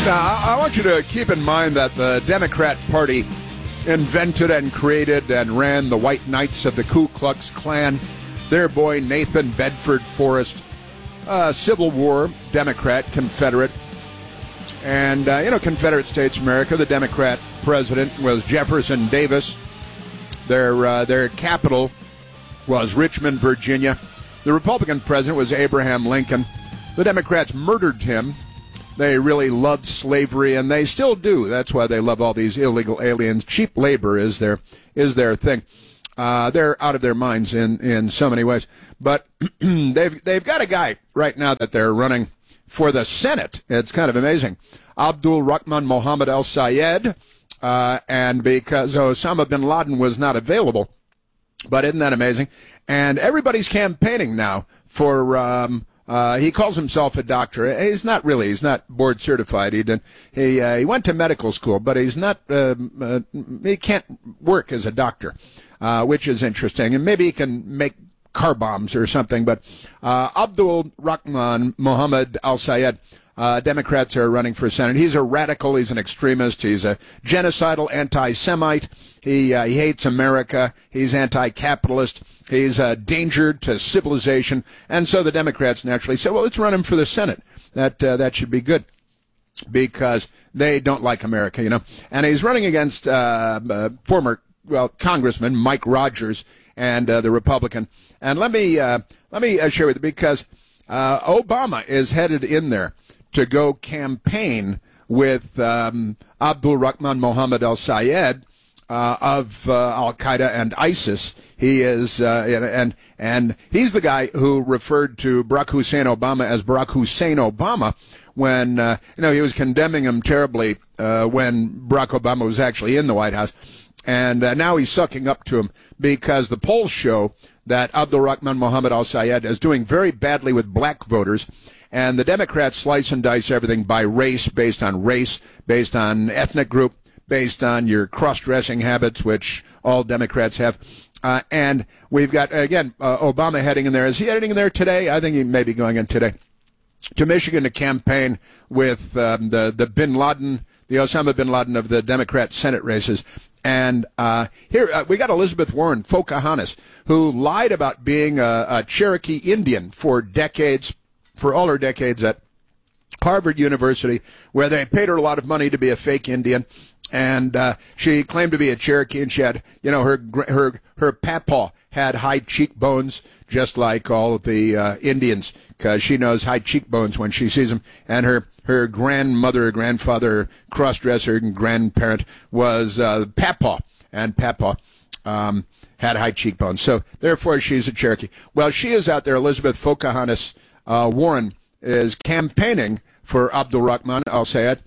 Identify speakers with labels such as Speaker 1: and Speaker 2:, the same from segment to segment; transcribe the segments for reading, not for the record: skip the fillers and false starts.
Speaker 1: Now, I want you to keep in mind that the Democrat Party invented and created and ran the White Knights of the Ku Klux Klan. Their boy, Nathan Bedford Forrest, Civil War, Democrat, Confederate. And, Confederate States of America, the Democrat president was Jefferson Davis. Their capital was Richmond, Virginia. The Republican president was Abraham Lincoln. The Democrats murdered him. They really loved slavery, and they still do. That's why they love all these illegal aliens. Cheap labor is their thing. They're out of their minds in so many ways. But they've got a guy right now that they're running for the Senate. It's kind of amazing. Abdul Rahman Mohammed al-Sayed, and because Osama bin Laden was not available. But isn't that amazing? And everybody's campaigning now for he calls himself a doctor. He's not really. He's not board certified. He went to medical school, but he's not. He can't work as a doctor, which is interesting. And maybe he can make car bombs or something. But Abdul Rahman Mohammed al-Sayed, Democrats are running for Senate. He's a radical. He's an extremist. He's a genocidal anti-Semite. He hates America. He's anti-capitalist. He's a danger to civilization. And so the Democrats naturally say, well, let's run him for the Senate. That should be good because they don't like America, And he's running against former Congressman Mike Rogers and the Republican. And let me share with you because Obama is headed in there to go campaign with Abdul Rahman Mohammed al-Sayed of Al-Qaeda and ISIS. He is, and he's the guy who referred to Barack Hussein Obama as Barack Hussein Obama when, he was condemning him terribly when Barack Obama was actually in the White House. And now he's sucking up to him because the polls show that Abdul Rahman Mohammed al-Sayed is doing very badly with black voters. And the Democrats slice and dice everything by race, based on ethnic group, based on your cross-dressing habits, which all Democrats have. And we've got, again, Obama heading in there. Is he heading in there today? I think he may be going in today to Michigan to campaign with the bin Laden, the Osama bin Laden of the Democrat Senate races. And here we got Elizabeth Warren, Pocahontas, who lied about being a Cherokee Indian for all her decades at Harvard University, where they paid her a lot of money to be a fake Indian. And she claimed to be a Cherokee, and she had, her papa had high cheekbones, just like all of the Indians, because she knows high cheekbones when she sees them. And her grandmother, grandfather, cross-dresser, and grandparent was papa, and papa had high cheekbones. So therefore, she's a Cherokee. Well, she is out there. Elizabeth Pocahontas Warren is campaigning for Abdul Rahman al-Sayed.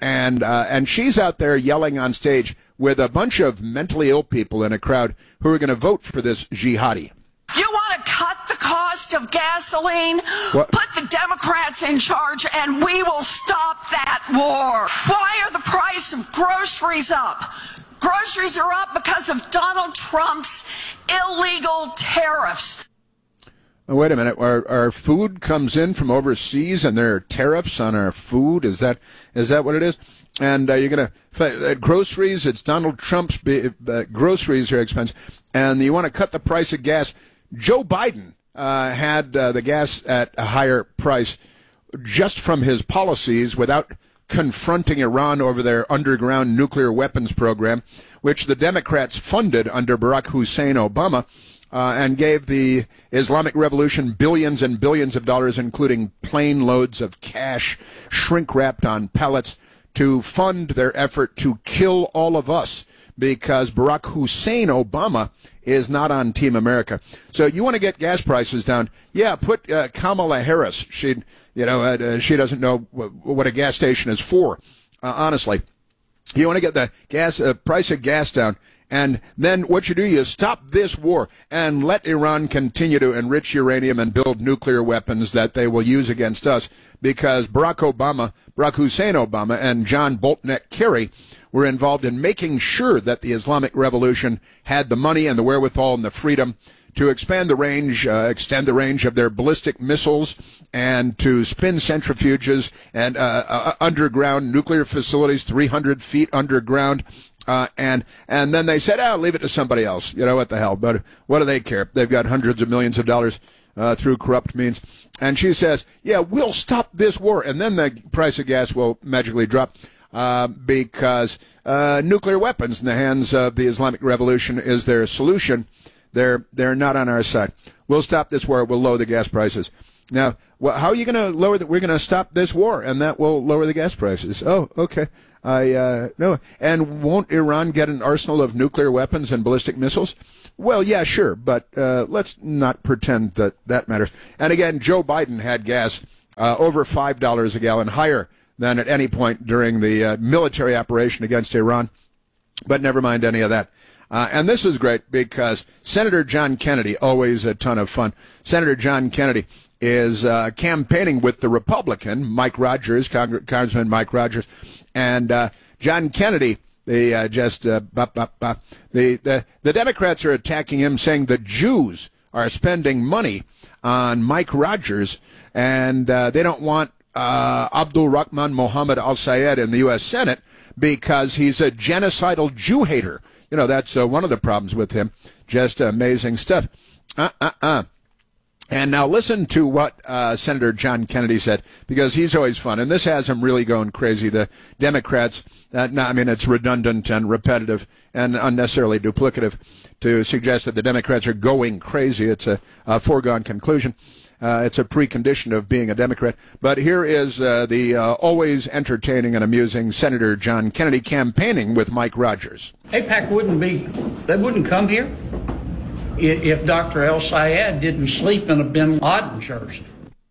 Speaker 1: And she's out there yelling on stage with a bunch of mentally ill people in a crowd who are going to vote for this jihadi.
Speaker 2: You want to cut the cost of gasoline? What? Put the Democrats in charge and we will stop that war. Why are the price of groceries up? Groceries are up because of Donald Trump's illegal tariffs.
Speaker 1: Wait a minute. Our food comes in from overseas, and there are tariffs on our food. Is that what it is? And you're going to groceries. It's Donald Trump's groceries are expensive, and you want to cut the price of gas. Joe Biden had the gas at a higher price just from his policies without confronting Iran over their underground nuclear weapons program, which the Democrats funded under Barack Hussein Obama. And gave the Islamic Revolution billions and billions of dollars, including plane loads of cash, shrink-wrapped on pallets, to fund their effort to kill all of us because Barack Hussein Obama is not on Team America. So you want to get gas prices down? Yeah, put Kamala Harris. She doesn't know what a gas station is for, honestly. You want to get the price of gas down. And then what you do, you stop this war and let Iran continue to enrich uranium and build nuclear weapons that they will use against us because Barack Hussein Obama, and John Bolton Kerry were involved in making sure that the Islamic Revolution had the money and the wherewithal and the freedom to expand the range, extend the range of their ballistic missiles, and to spin centrifuges and underground nuclear facilities 300 feet underground. And then they said, leave it to somebody else. You know, what the hell? But what do they care? They've got hundreds of millions of dollars through corrupt means. And she says, yeah, we'll stop this war. And then the price of gas will magically drop because nuclear weapons in the hands of the Islamic Revolution is their solution. They're not on our side. We'll stop this war. We'll lower the gas prices. Now, how are you going to lower that? We're going to stop this war, and that will lower the gas prices. Oh, okay. No. And won't Iran get an arsenal of nuclear weapons and ballistic missiles? Well, yeah, sure, but let's not pretend that matters. And again, Joe Biden had gas over $5 a gallon, higher than at any point during the military operation against Iran. But never mind any of that. And this is great because Senator John Kennedy, always a ton of fun. Senator John Kennedy is campaigning with the Republican, Mike Rogers, Congressman Mike Rogers. And John Kennedy, the Democrats are attacking him, saying the Jews are spending money on Mike Rogers, and they don't want Abdul Rahman Mohammed al-Sayed in the U.S. Senate because he's a genocidal Jew hater. You know, that's one of the problems with him. Just amazing stuff. And now listen to what Senator John Kennedy said, because he's always fun. And this has him really going crazy. The Democrats, it's redundant and repetitive and unnecessarily duplicative to suggest that the Democrats are going crazy. It's a foregone conclusion. It's a precondition of being a Democrat. But here is the always entertaining and amusing Senator John Kennedy campaigning with Mike Rogers.
Speaker 3: AIPAC wouldn't come here if Dr. El-Sayed didn't sleep in a bin Laden jersey.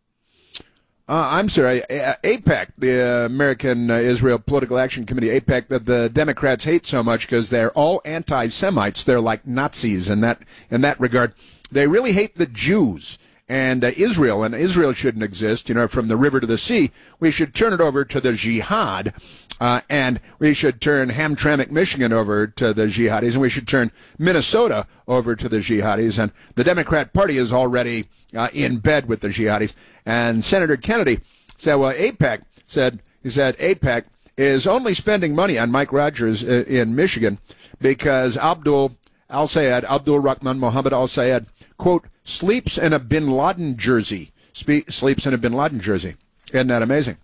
Speaker 1: I'm sorry, AIPAC, the American Israel Political Action Committee, AIPAC, that the Democrats hate so much because they're all anti-Semites. They're like Nazis in that regard. They really hate the Jews. And Israel shouldn't exist, from the river to the sea. We should turn it over to the jihad, and we should turn Hamtramck, Michigan over to the jihadis, and we should turn Minnesota over to the jihadis. And the Democrat Party is already in bed with the jihadis. And Senator Kennedy said, well, AIPAC AIPAC is only spending money on Mike Rogers in Michigan because Abdul Rahman Mohammed al-Sayed, quote, sleeps in a bin Laden jersey. Sleeps in a bin Laden jersey. Isn't that amazing?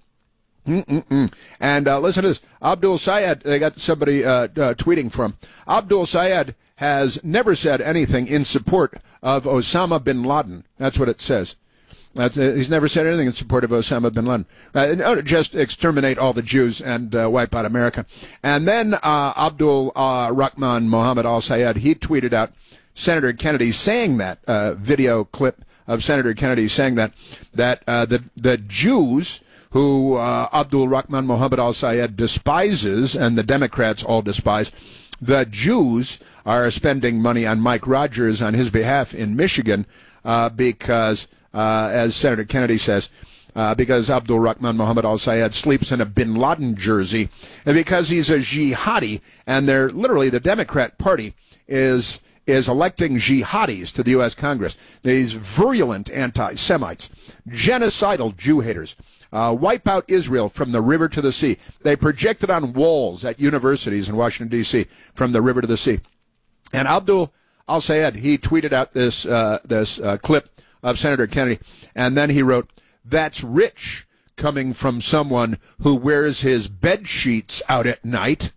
Speaker 1: And listen to this. Abdul Sayed, they got somebody tweeting from. Abdul Sayed has never said anything in support of Osama bin Laden. That's what it says. He's never said anything in support of Osama bin Laden. Just exterminate all the Jews and wipe out America. And then Abdul Rahman Mohammed al-Sayed, he tweeted out Senator Kennedy saying that, video clip of Senator Kennedy saying that the Jews who Abdul Rahman Mohammed al-Sayed despises and the Democrats all despise, the Jews are spending money on Mike Rogers on his behalf in Michigan because, as Senator Kennedy says, because Abdul Rahman Mohammed al-Sayed sleeps in a bin Laden jersey, and because he's a jihadi, and they're literally, the Democrat Party is electing jihadis to the U.S. Congress. These virulent anti-Semites, genocidal Jew haters, wipe out Israel from the river to the sea. They project it on walls at universities in Washington, D.C., from the river to the sea. And Abdul al-Sayed, he tweeted out this clip of Senator Kennedy, and then he wrote, "That's rich coming from someone who wears his bed sheets out at night."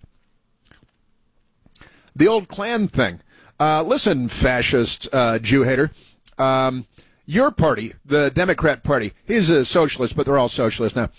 Speaker 1: The old Klan thing. Listen, fascist Jew hater. Your party, the Democrat Party, he's a socialist, but they're all socialists now.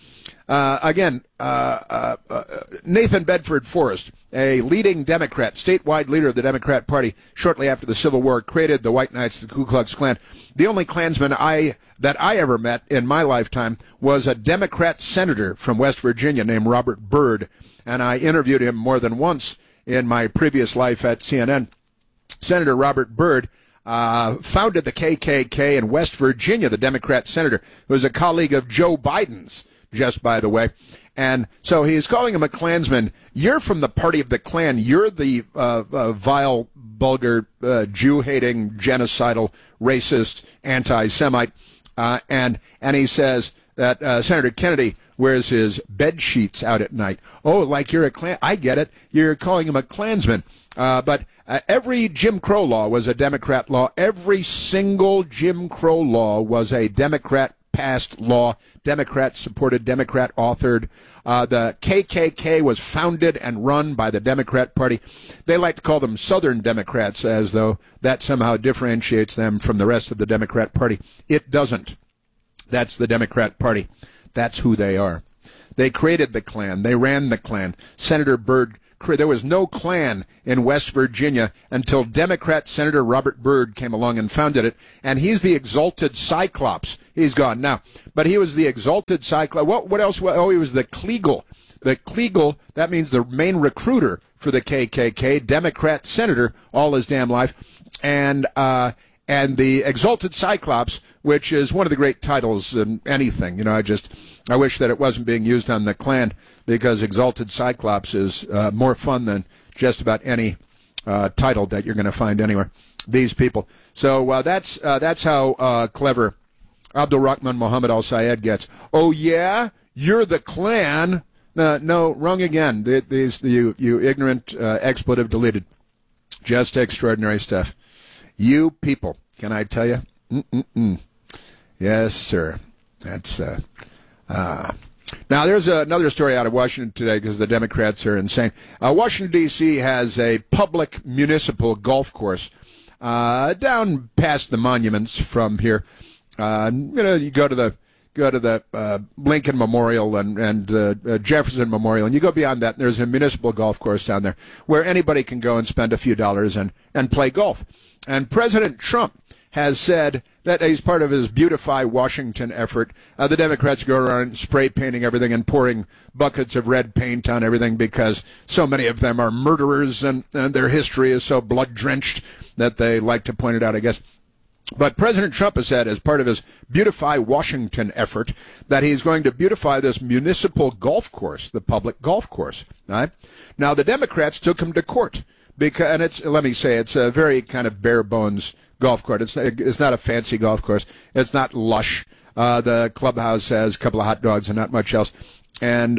Speaker 1: Nathan Bedford Forrest, a leading Democrat, statewide leader of the Democrat Party, shortly after the Civil War, created the White Knights, the Ku Klux Klan. The only Klansman that I ever met in my lifetime was a Democrat senator from West Virginia named Robert Byrd, and I interviewed him more than once in my previous life at CNN. Senator Robert Byrd founded the KKK in West Virginia, the Democrat senator, who was a colleague of Joe Biden's just by the way. And so he's calling him a Klansman. You're from the party of the Klan. You're the vile, vulgar, Jew-hating, genocidal, racist, anti-Semite. And he says that Senator Kennedy wears his bed sheets out at night. Oh, like you're a Klan. I get it. You're calling him a Klansman. But every Jim Crow law was a Democrat law. Every single Jim Crow law was a Democrat-passed law, Democrat-supported, Democrat-authored. The KKK was founded and run by the Democrat Party. They like to call them Southern Democrats, as though that somehow differentiates them from the rest of the Democrat Party. It doesn't. That's the Democrat Party. That's who they are. They created the Klan. They ran the Klan. Senator Byrd, there was no Klan in West Virginia until Democrat Senator Robert Byrd came along and founded it. And he's the exalted Cyclops. He's gone now. But he was the exalted Cyclops. What else? Oh, he was the Kleagle. The Kleagle, that means the main recruiter for the KKK, Democrat senator all his damn life. And the Exalted Cyclops, which is one of the great titles in anything. You know, I wish that it wasn't being used on the Klan, because Exalted Cyclops is more fun than just about any title that you're going to find anywhere. These people. So that's how clever Abdul Rahman Mohammed al-Sayed gets. Oh, yeah? You're the Klan? No, wrong again. You ignorant expletive deleted. Just extraordinary stuff. You people, can I tell you? Yes, sir. That's now there's another story out of Washington today, because the Democrats are insane. Washington, D.C. has a public municipal golf course down past the monuments from here. You go to the Lincoln Memorial and Jefferson Memorial, and you go beyond that, and there's a municipal golf course down there where anybody can go and spend a few dollars and play golf. And President Trump has said that he's part of his Beautify Washington effort. The Democrats go around spray painting everything and pouring buckets of red paint on everything, because so many of them are murderers, and their history is so blood-drenched that they like to point it out, I guess. But President Trump has said, as part of his Beautify Washington effort, that he's going to beautify this municipal golf course, the public golf course. Right? Now, the Democrats took him to court, and it's a very kind of bare bones golf course. It's not a fancy golf course. It's not lush. The clubhouse has a couple of hot dogs and not much else. And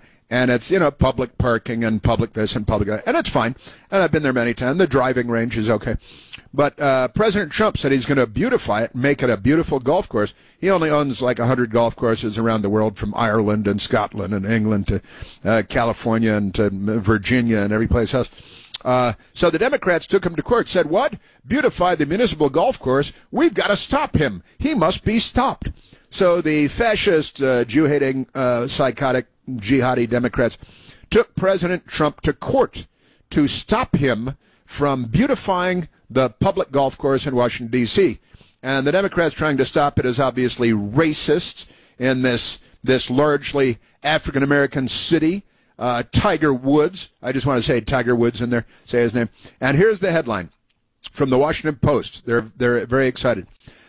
Speaker 1: it's, public parking and public this and public that. And it's fine. And I've been there many times. The driving range is okay. But President Trump said he's going to beautify it, make it a beautiful golf course. He only owns like 100 golf courses around the world, from Ireland and Scotland and England to California and to Virginia and every place else. So the Democrats took him to court, said, what? Beautify the municipal golf course? We've got to stop him. He must be stopped. So the fascist, Jew-hating, psychotic, jihadi Democrats took President Trump to court to stop him from beautifying the public golf course in Washington, D.C. And the Democrats trying to stop it is obviously racist in this largely African-American city. Tiger Woods. I just want to say Tiger Woods in there, say his name. And here's the headline from the Washington Post. They're very excited.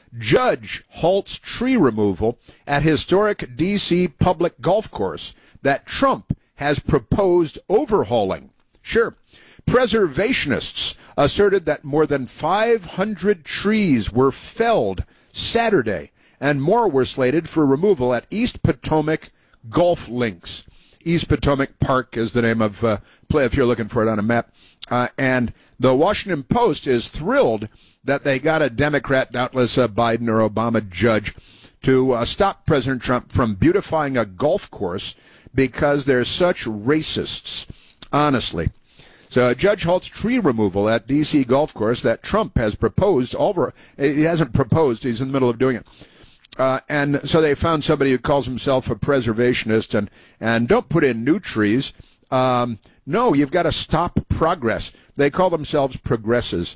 Speaker 1: Judge halts tree removal at historic D.C. public golf course that Trump has proposed overhauling. Sure. Preservationists asserted that more than 500 trees were felled Saturday, and more were slated for removal at East Potomac golf links. East Potomac Park is the name of play if you're looking for it on a map. And the Washington Post is thrilled that they got a Democrat, doubtless a Biden or Obama judge, to stop President Trump from beautifying a golf course because they're such racists, honestly. So a judge halts tree removal at D.C. golf course that Trump has proposed over. He hasn't proposed. He's in the middle of doing it. And so they found somebody who calls himself a preservationist and don't put in new trees. No, you've got to stop progress. They call themselves progressives,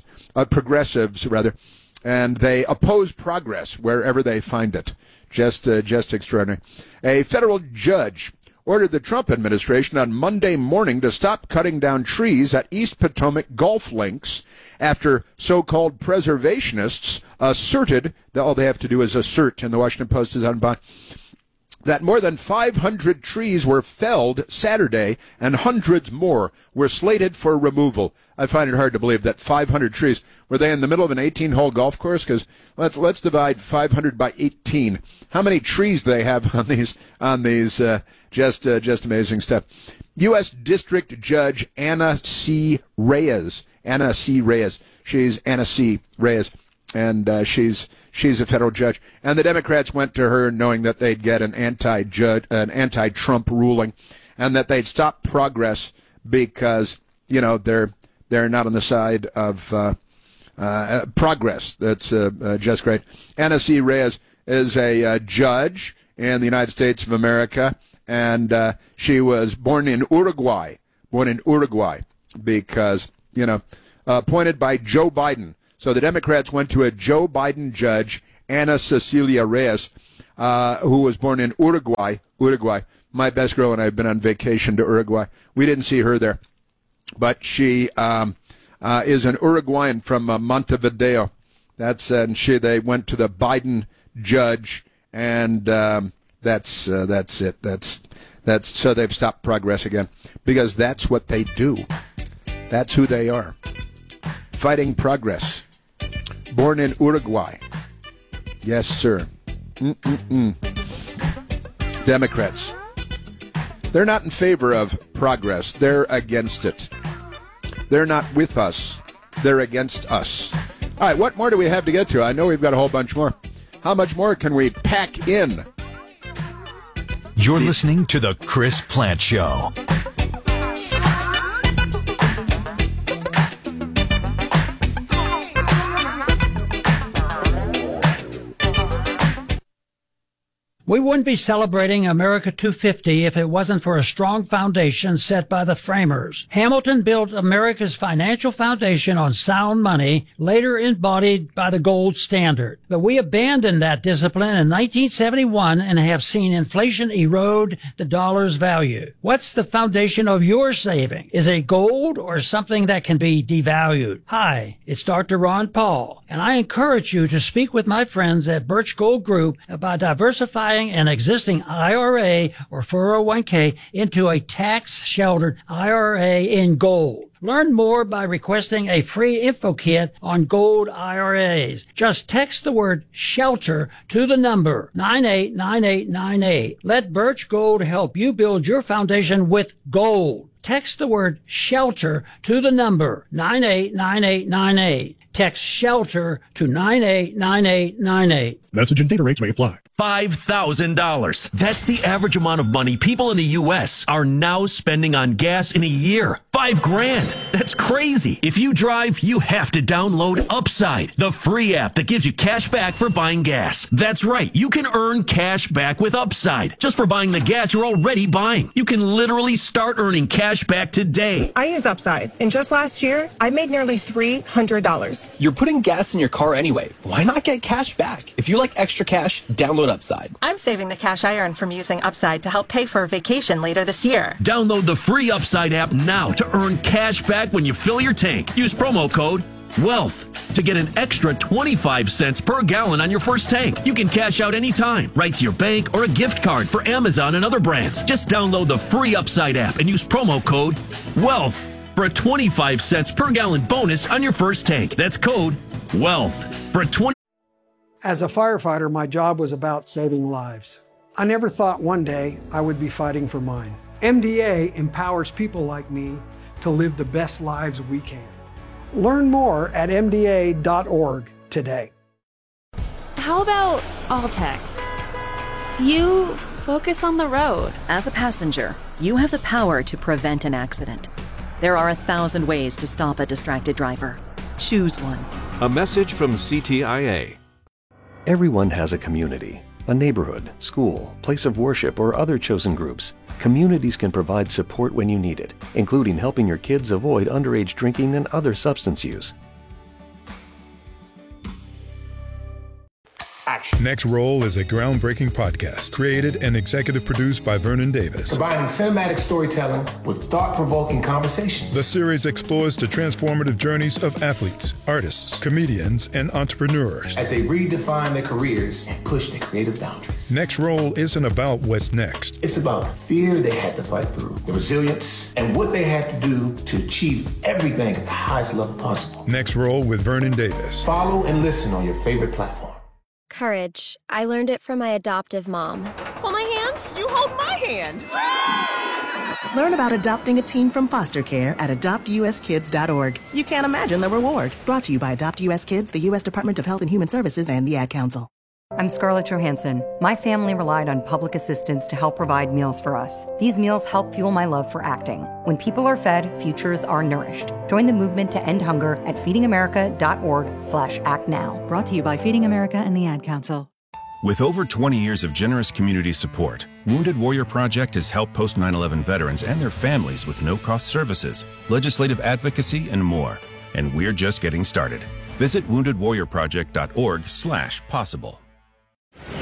Speaker 1: and they oppose progress wherever they find it. Just extraordinary. A federal judge ordered the Trump administration on Monday morning to stop cutting down trees at East Potomac golf links after so-called preservationists asserted that all they have to do is assert, and the Washington Post is on bond, that more than 500 trees were felled Saturday and hundreds more were slated for removal. I find it hard to believe that 500 trees. Were they in the middle of an 18-hole golf course? Because let's divide 500 by 18. How many trees do they have on these? Just amazing stuff. U.S. District Judge Anna C. Reyes. She's Anna C. Reyes, and she's a federal judge. And the Democrats went to her knowing that they'd get an anti-Trump ruling, and that they'd stop progress because they're not on the side of progress. That's just great. Anna C. Reyes is a judge in the United States of America, and she was born in Uruguay because, appointed by Joe Biden. So the Democrats went to a Joe Biden judge, Ana Cecilia Reyes, who was born in Uruguay. My best girl and I have been on vacation to Uruguay. We didn't see her there, but she is an Uruguayan from Montevideo. They went to the Biden judge, and that's it. That's so they've stopped progress again, because that's what they do. That's who they are. Fighting progress. Born in Uruguay. Yes, sir. Democrats. They're not in favor of progress. They're against it. They're not with us. They're against us. All right, what more do we have to get to? I know we've got a whole bunch more. How much more can we pack in?
Speaker 4: You're listening to The Chris Plante Show.
Speaker 5: We wouldn't be celebrating America 250 if it wasn't for a strong foundation set by the framers. Hamilton built America's financial foundation on sound money, later embodied by the gold standard. But we abandoned that discipline in 1971 and have seen inflation erode the dollar's value. What's the foundation of your saving? Is it gold or something that can be devalued? Hi, it's Dr. Ron Paul, and I encourage you to speak with my friends at Birch Gold Group about diversifying an existing IRA or 401k into a tax-sheltered IRA in gold. Learn more by requesting a free info kit on gold IRAs. Just text the word SHELTER to the number 989898. Let Birch Gold help you build your foundation with gold. Text the word SHELTER to the number 989898. Text SHELTER to 989898.
Speaker 6: Message and data rates may apply.
Speaker 7: $5,000. That's the average amount of money people in the U.S. are now spending on gas in a year. $5,000. That's crazy. If you drive, you have to download Upside, the free app that gives you cash back for buying gas. That's right. You can earn cash back with Upside just for buying the gas you're already buying. You can literally start earning cash back today.
Speaker 8: I use Upside, and just last year, I made nearly $300.
Speaker 9: You're putting gas in your car anyway. Why not get cash back? If you like extra cash, download Upside.
Speaker 8: I'm saving the cash I earn from using Upside to help pay for a vacation later this year.
Speaker 7: Download the free Upside app now to earn cash back when you fill your tank. Use promo code WEALTH to get an extra 25 cents per gallon on your first tank. You can cash out anytime, right to your bank or a gift card for Amazon and other brands. Just download the free Upside app and use promo code WEALTH for a 25 cents per gallon bonus on your first tank. That's code WEALTH for a 20.
Speaker 10: As a firefighter, my job was about saving lives. I never thought one day I would be fighting for mine. MDA empowers people like me to live the best lives we can. Learn more at MDA.org today.
Speaker 11: How about all text? You focus on the road.
Speaker 12: As a passenger, you have the power to prevent an accident. There are 1,000 ways to stop a distracted driver. Choose one.
Speaker 13: A message from CTIA. Everyone has a community, a neighborhood, school, place of worship, or other chosen groups. Communities can provide support when you need it, including helping your kids avoid underage drinking and other substance use.
Speaker 6: Next Roll is a groundbreaking podcast created and executive produced by Vernon Davis.
Speaker 14: Combining cinematic storytelling with thought-provoking conversations.
Speaker 6: The series explores the transformative journeys of athletes, artists, comedians, and entrepreneurs
Speaker 14: as they redefine their careers and push their creative boundaries.
Speaker 6: Next Roll isn't about what's next.
Speaker 14: It's about the fear they had to fight through, the resilience, and what they had to do to achieve everything at the highest level possible.
Speaker 6: Next Roll with Vernon Davis.
Speaker 14: Follow and listen on your favorite platform.
Speaker 15: Courage. I learned it from my adoptive mom. Hold my hand.
Speaker 16: You hold my hand.
Speaker 17: Learn about adopting a teen from foster care at adoptuskids.org. You can't imagine the reward. Brought to you by Adopt US Kids, the U.S. Department of Health and Human Services, and the Ad Council.
Speaker 18: I'm Scarlett Johansson. My family relied on public assistance to help provide meals for us. These meals help fuel my love for acting. When people are fed, futures are nourished. Join the movement to end hunger at feedingamerica.org/actnow.
Speaker 12: Brought to you by Feeding America and the Ad Council.
Speaker 19: With over 20 years of generous community support, Wounded Warrior Project has helped post 9/11 veterans and their families with no-cost services, legislative advocacy, and more. And we're just getting started. Visit woundedwarriorproject.org/possible.